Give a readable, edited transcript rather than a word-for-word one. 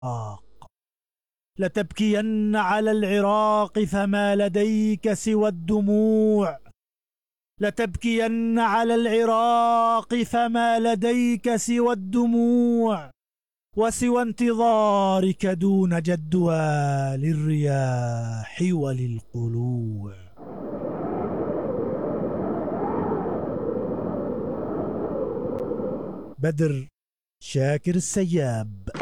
لتبكين على العراق فما لديك سوى الدموع، لتبكين على العراق فما لديك سوى الدموع، وسوى انتظارك دون جدوى للرياح وللقلوع. بدر شاكر السياب.